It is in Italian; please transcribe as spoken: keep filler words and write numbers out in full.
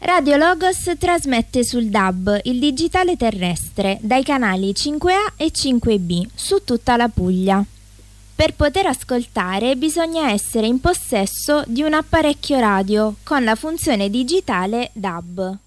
Radio Logos trasmette sul D A B, il digitale terrestre, dai canali cinque A e cinque B, su tutta la Puglia. Per poter ascoltare bisogna essere in possesso di un apparecchio radio con la funzione digitale D A B.